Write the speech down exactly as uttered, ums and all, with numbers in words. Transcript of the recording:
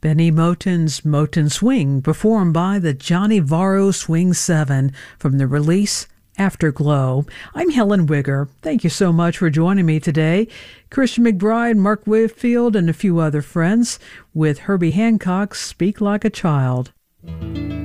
Benny Moten's Moten Swing, performed by the Johnny Varro Swing Seven from the release Afterglow. I'm Helen Wigger. Thank you so much for joining me today. Christian McBride, Mark Whitfield, and a few other friends with Herbie Hancock's Speak Like a Child.